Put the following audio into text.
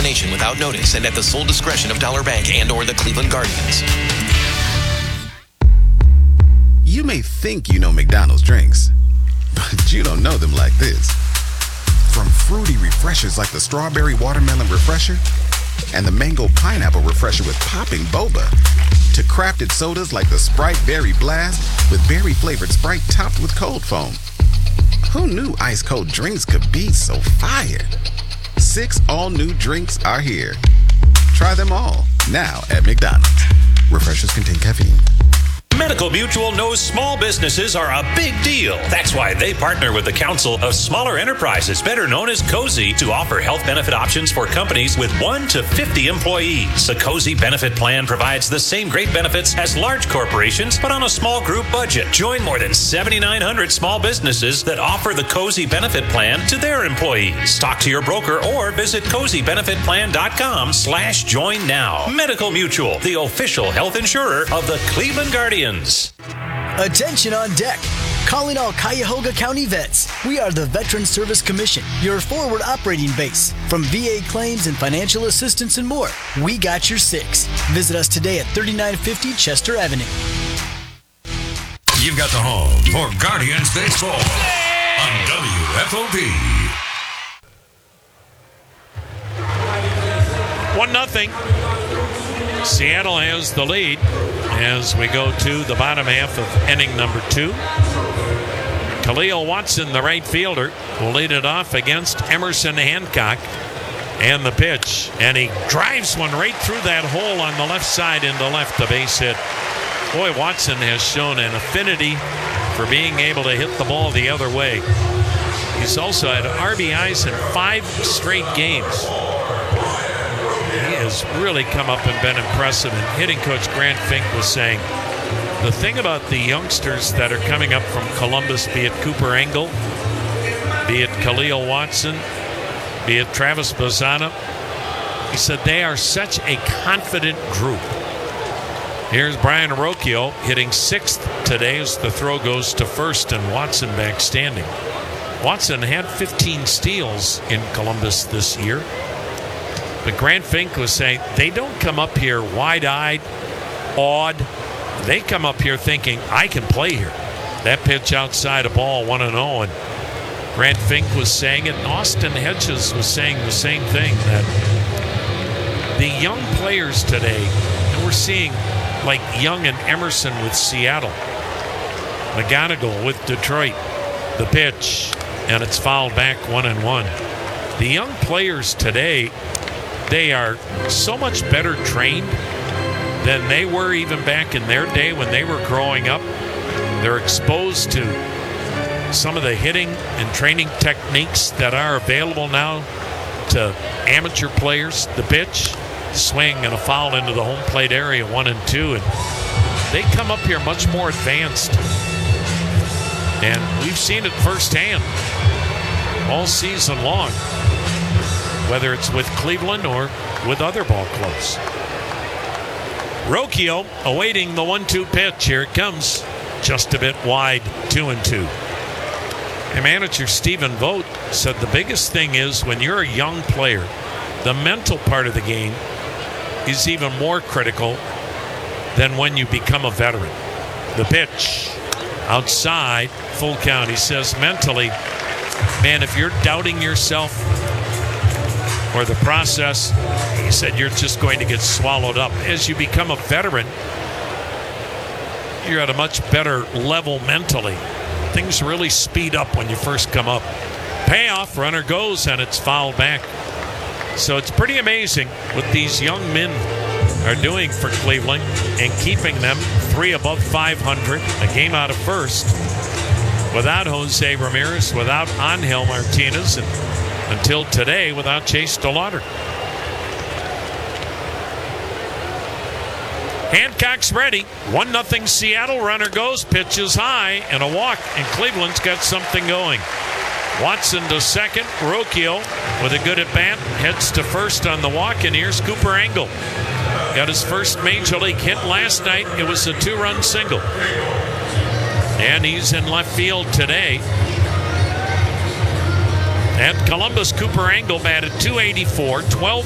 termination without notice and at the sole discretion of Dollar Bank and/or the Cleveland Guardians. You may think you know McDonald's drinks, but you don't know them like this. From fruity refreshers like the Strawberry Watermelon Refresher and the Mango Pineapple Refresher with popping boba, to crafted sodas like the Sprite Berry Blast with berry-flavored Sprite topped with cold foam. Who knew ice-cold drinks could be so fire? 6 all-new drinks are here. Try them all, now at McDonald's. Refreshers contain caffeine. Medical Mutual knows small businesses are a big deal. That's why they partner with the Council of Smaller Enterprises, better known as COSI, to offer health benefit options for companies with 1 to 50 employees. The COSI benefit plan provides the same great benefits as large corporations, but on a small group budget. Join more than 7,900 small businesses that offer the COSI benefit plan to their employees. Talk to your broker or visit COSIbenefitplan.com/join now. Medical Mutual, the official health insurer of the Cleveland Guardians. Attention on deck. Calling all Cuyahoga County vets. We are the Veterans Service Commission, your forward operating base. From VA claims and financial assistance and more, we got your 6. Visit us today at 3950 Chester Avenue. You've got the home for Guardians Baseball on WFOP. 1-0. Seattle has the lead as we go to the bottom half of inning number 2. Khalil Watson, the right fielder, will lead it off against Emerson Hancock. And the pitch. And he drives one right through that hole on the left side into left, the base hit. Boy, Watson has shown an affinity for being able to hit the ball the other way. He's also had RBIs in 5 straight games. He has really come up and been impressive. And hitting coach Grant Fink was saying, the thing about the youngsters that are coming up from Columbus, be it Cooper Engel, be it Khalil Watson, be it Travis Bazzana, he said they are such a confident group. Here's Brian Arocchio hitting 6th today as the throw goes to first and Watson back standing. Watson had 15 steals in Columbus this year. But Grant Fink was saying they don't come up here wide-eyed, awed. They come up here thinking, I can play here. That pitch outside a ball, 1-0. And Grant Fink was saying it, and Austin Hedges was saying the same thing, that the young players today, and we're seeing like Young and Emerson with Seattle, McGonigal with Detroit, the pitch, and it's fouled back 1-1. The young players today, they are so much better trained than they were even back in their day when they were growing up. They're exposed to some of the hitting and training techniques that are available now to amateur players. The pitch, swing, and a foul into the home plate area, 1-2. And they come up here much more advanced. And we've seen it firsthand all season long, whether it's with Cleveland or with other ball clubs. Rocchio awaiting the 1-2 pitch. Here it comes. Just a bit wide, 2-2. And manager Stephen Vogt said the biggest thing is when you're a young player, the mental part of the game is even more critical than when you become a veteran. The pitch outside, full count. He says mentally, man, if you're doubting yourself or the process, he said you're just going to get swallowed up. As you become a veteran, you're at a much better level mentally. Things really speed up when you first come up. Payoff, runner goes, and it's fouled back. So it's pretty amazing what these young men are doing for Cleveland and keeping them 3 above 500, a game out of first, without Jose Ramirez, without Angel Martinez, and until today, without Chase DeLauder. Hancock's ready. 1-0 Seattle. Runner goes. Pitch is high and a walk. And Cleveland's got something going. Watson to second. Rocchio with a good at bat. Heads to first on the walk. And here's Cooper Engel. Got his first major league hit last night. It was a 2-run single. And he's in left field today. At Columbus, Cooper Engel batted .284, 12